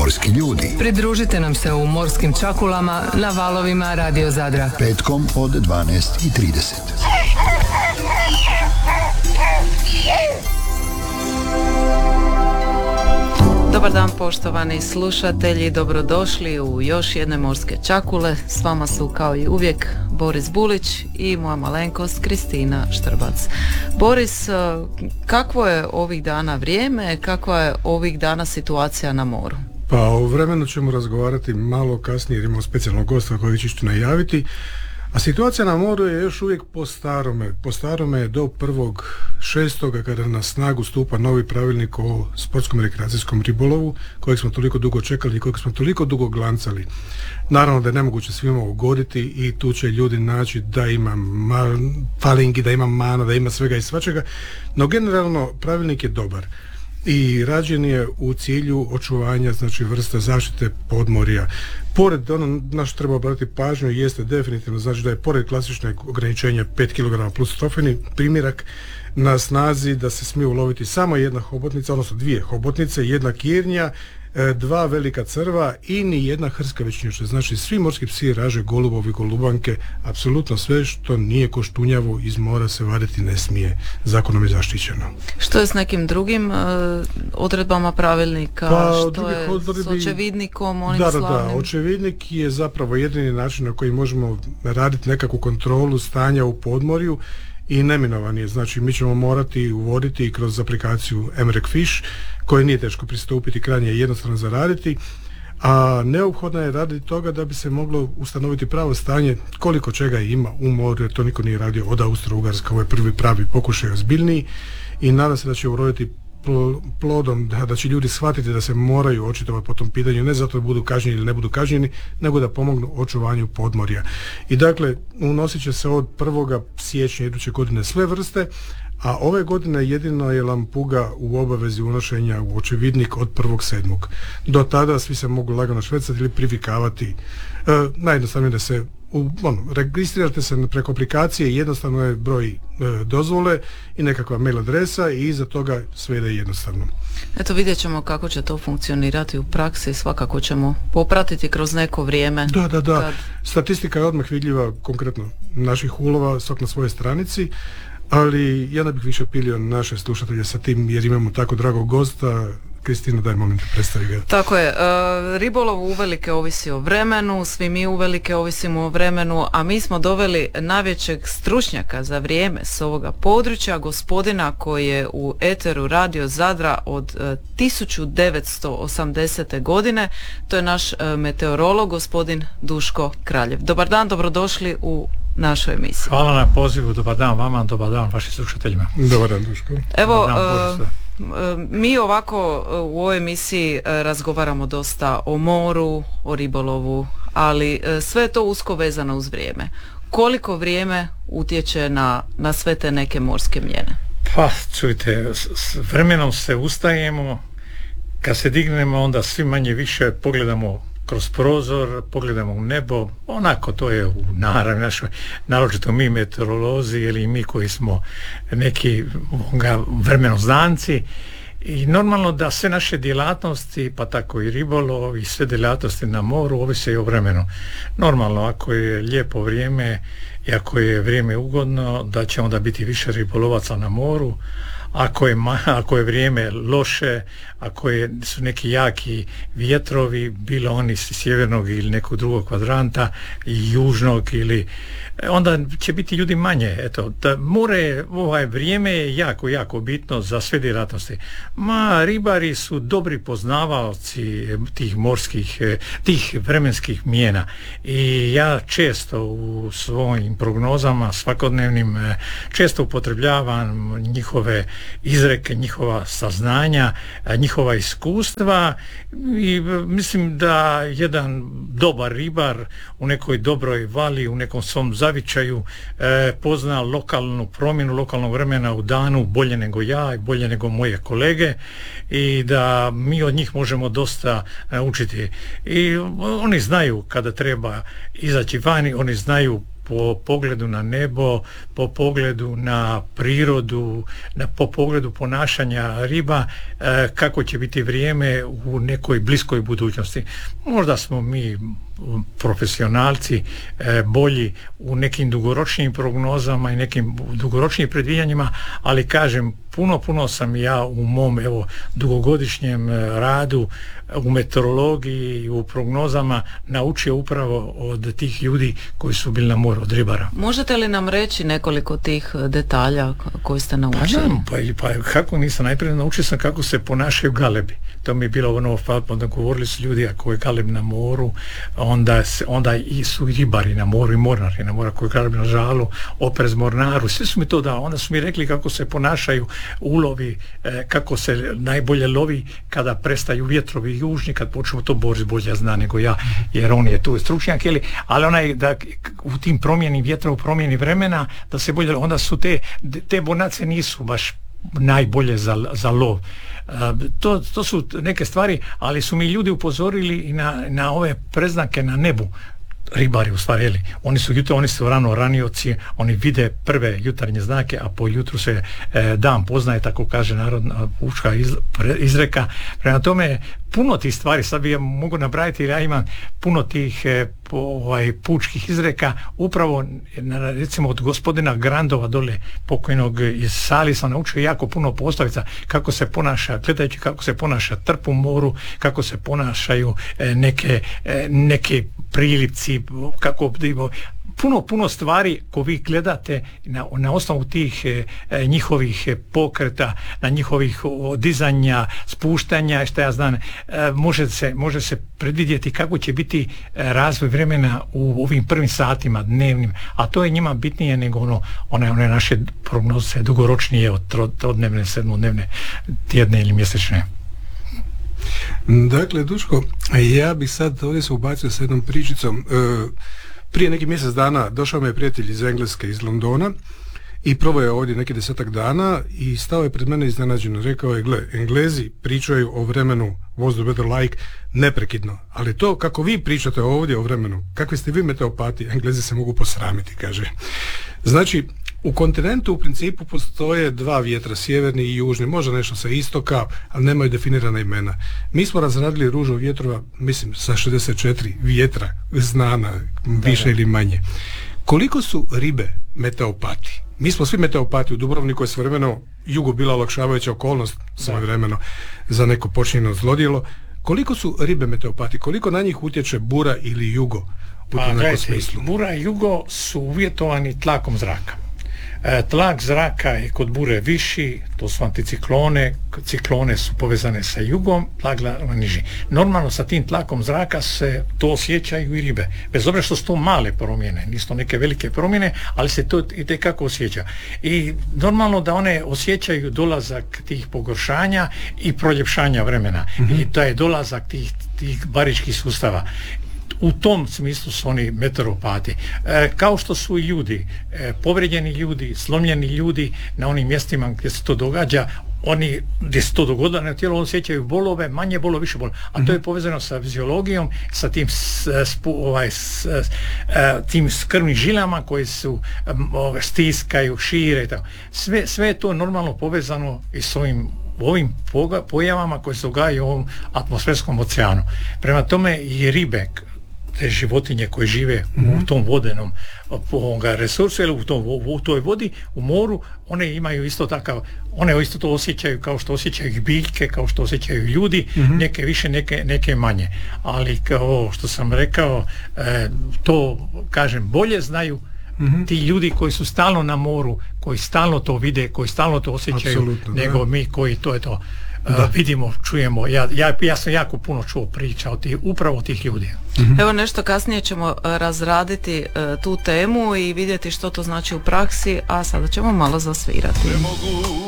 morski ljudi. Pridružite nam se u Morskim čakulama na valovima Radio Zadra. Petkom od 12:30. Dobar dan poštovani slušatelji, dobrodošli u još jedne Morske čakule. S vama su kao i uvijek Boris Bulić i moja malenkost Kristina Štrbac. Boris, kakvo je ovih dana vrijeme, kakva je ovih dana situacija na moru? Pa o vremenu ćemo razgovarati malo kasnije jer imamo specijalnog gosta koji ću najaviti. A situacija na moru je još uvijek po starome. Po starome je do 1.6. kada na snagu stupa novi pravilnik o sportskom rekreacijskom ribolovu kojeg smo toliko dugo čekali i kojeg smo toliko dugo glancali. Naravno da je nemoguće svima ugoditi i tu će ljudi naći da ima falingi, da ima mana, da ima svega i svačega, no generalno pravilnik je dobar i rađen je u cilju očuvanja, znači, vrste zaštite podmorja. Pored ono na što treba obratiti pažnju jeste definitivno, znači da je pored klasičnog ograničenja 5 kg plus trofejni primjerak na snazi da se smije uloviti samo jedna hobotnica, odnosno 2 hobotnice, 1 kirnja, 2 velika crva i ni jedna hrskavičnjača. Znači svi morski psi, raže, golubovi, golubanke, apsolutno sve što nije koštunjavo iz mora se vaditi ne smije. Zakonom je zaštićeno. Što je s nekim drugim odredbama pravilnika? Što je s očevidnikom, onim slavnim? Da, očevidnik je zapravo jedini način na koji možemo raditi nekakvu kontrolu stanja u podmorju i neminovan je. Znači mi ćemo morati uvoditi kroz aplikaciju MREC Fish koje nije teško pristupiti, krajnje je jednostavno zaraditi, a neophodno je radi toga da bi se moglo ustanoviti pravo stanje koliko čega ima u moru, jer to niko nije radio od Austro-Ugarska. Ovo je prvi pravi pokušaj ozbiljniji i nadam se da će uroditi plodom, da će ljudi shvatiti da se moraju očitovati po tom pitanju, ne zato da budu kažnjeni ili ne budu kažnjeni, nego da pomognu očuvanju podmorja. I dakle, unosit će se od 1. siječnja iduće godine sve vrste, a ove godine jedino je lampuga u obavezi unošenja u očevidnik od 1.7. Do tada svi se mogu lagano švecati ili privikavati. Najjednostavnije da se registrirate se preko aplikacije, jednostavno je broj dozvole i nekakva mail adresa i iza toga sve ide jednostavno. Eto, vidjet ćemo kako će to funkcionirati u praksi, svakako ćemo popratiti kroz neko vrijeme. Da. Statistika je odmah vidljiva, konkretno naših ulova, svak na svojoj stranici, ali ja ne bih više pilio naše slušatelje sa tim jer imamo tako dragog gosta. Kristina, daj molim te, predstavi ga. Tako je, ribolov uvelike ovisi o vremenu, svi mi uvelike ovisimo o vremenu, a mi smo doveli najvećeg stručnjaka za vrijeme s ovoga područja, gospodina koji je u eteru Radio Zadra od 1980. godine, to je naš meteorolog, gospodin Duško Kraljev. Dobar dan, dobrodošli u našoj emisiji. Hvala na pozivu, dobar dan vama, dobar dan vašim slušateljima. Dobar dan, Duško. Evo, mi ovako u ovoj emisiji razgovaramo dosta o moru, o ribolovu, ali sve je to usko vezano uz vrijeme. Koliko vrijeme utječe na sve te neke morske mijene? Pa, čujte, s vremenom se ustajemo, kad se dignemo onda svi manje više pogledamo kroz prozor, pogledamo u nebo, onako to je u naravi našoj, naročito mi meteorolozi ili mi koji smo neki vremenoznanci, i normalno da sve naše djelatnosti, pa tako i ribolov i sve djelatnosti na moru ovise i o vremenu. Normalno, ako je lijepo vrijeme i ako je vrijeme ugodno, da će onda biti više ribolovaca na moru. Ako je vrijeme loše, ako su neki jaki vjetrovi, bilo oni s sjevernog ili nekog drugog kvadranta i južnog, ili onda će biti ljudi manje. Eto, da more, vrijeme je jako, jako bitno za sve djelatnosti. Ribari su dobri poznavalci tih morskih, tih vremenskih mijena i ja često u svojim prognozama svakodnevnim često upotrebljavam njihove izreke, njihova saznanja, njihova iskustva i mislim da jedan dobar ribar u nekoj dobroj vali, u nekom svom zavičaju pozna lokalnu promjenu lokalnog vremena u danu bolje nego ja i bolje nego moje kolege i da mi od njih možemo dosta naučiti. I oni znaju kada treba izaći vani, oni znaju po pogledu na nebo, po pogledu na prirodu, po pogledu ponašanja riba, kako će biti vrijeme u nekoj bliskoj budućnosti. Možda smo mi profesionalci bolji u nekim dugoročnim prognozama i nekim dugoročnim predviđanjima, ali kažem, puno sam ja u mom dugogodišnjem radu u meteorologiji i u prognozama naučio upravo od tih ljudi koji su bili na moru, od ribara. Možete li nam reći nekoliko tih detalja koji ste naučili? Pa kako nisam, najprije naučio sam kako se ponašaju galebi. To mi je bilo onda govorili su ljudi ako je galeb na moru, onda i su i ribari na moru i mornari na moru, ako je galeb na žalu, oprez mornaru, svi su mi to dali. Onda su mi rekli kako se ponašaju ulovi, kako se najbolje lovi kada prestaju vjetrovi južni, kad počnemo, to Boris bolje zna nego ja, jer on je tu stručnjak, ali onaj da u tim promjeni vjetra, u promjeni vremena, da se bolje, onda su te bonace nisu baš najbolje za lov. To su neke stvari, ali su mi ljudi upozorili i na ove preznake na nebu. Ribari u stvari, oni su ranioci, oni vide prve jutarnje znake, a po jutru se dan poznaje, tako kaže narodna pučka izreka. Prema tome, puno tih stvari, sad bi ja mogu nabrajati, ja imam puno tih pučkih izreka, upravo recimo od gospodina Grandova dole, pokojnog iz Sali, sam naučio jako puno poslovica, kako se ponaša, gledajući kako se ponaša trp u moru, kako se ponašaju neke prilipci, kako puno stvari ko vi gledate na osnovu tih njihovih pokreta, na njihovih dizanja, spuštanja, šta ja znam, može se predvidjeti kako će biti razvoj vremena u ovim prvim satima dnevnim, a to je njima bitnije nego one naše prognoze dugoročnije od trodnevne, sedmodnevne, tjedne ili mjesečne. Dakle, Duško, ja bih sad ovdje se ubacio sa jednom pričicom. Prije neki mjesec dana došao me je prijatelj iz Engleske, iz Londona, i proveo je ovdje neki 10-ak dana i stao je pred mene iznenađeno. Rekao je, gle, Englezi pričaju o vremenu was the weather like neprekidno, ali to kako vi pričate ovdje o vremenu, kakvi ste vi meteopati, Englezi se mogu posramiti, kaže. Znači, u kontinentu u principu postoje dva vjetra, sjeverni i južni, možda nešto sa istoka, ali nemaju definirana imena. Mi smo razradili ružu vjetrova, mislim, sa 64 vjetra znana, više ili manje. Koliko su ribe meteopati? Mi smo svi meteopati, u Dubrovniku je svojevremeno jugo bila olakšavajuća okolnost svojevremeno za neko počinjeno zlodjelo. Koliko su ribe meteopati? Koliko na njih utječe bura ili jugo u tom nekom smislu? Bura i jugo su uvjetovani tlakom zraka. Tlak zraka je kod bure viši, to su anticiklone, ciklone su povezane sa jugom, tlak niži. Normalno sa tim tlakom zraka se to osjećaju i ribe, bez obzira što su to male promjene, nisu to neke velike promjene, ali se to itekako osjeća. I normalno da one osjećaju dolazak tih pogoršanja i proljepšanja vremena. I taj dolazak tih baričkih sustava. U tom smislu su oni meteoropati. Kao što su i ljudi, povrijeđeni ljudi, slomljeni ljudi na onim mjestima gdje se to događa, oni gdje se to dogodilo na tijelu, osjećaju bolove, manje bolove, više bolove. A to je povezano sa fiziologijom, sa tim krvnim žilama koje su stiskaju, šire i tako. Sve je to normalno povezano i s ovim pojavama koje se događaju u ovom atmosferskom oceanu. Prema tome i ribe, te životinje koje žive u tom vodenom resursu ili u toj vodi, u moru, one imaju isto takav, one isto to osjećaju kao što osjećaju biljke, kao što osjećaju ljudi, neke više, neke manje. Ali kao što sam rekao, to kažem bolje znaju ti ljudi koji su stalno na moru, koji stalno to vide, koji stalno to osjećaju, nego mi koji to je to vidimo, čujemo. Ja sam jako puno čuo priča upravo od tih ljudi. Evo, nešto kasnije ćemo razraditi tu temu i vidjeti što to znači u praksi, a sada ćemo malo zasvirati. Ne mogu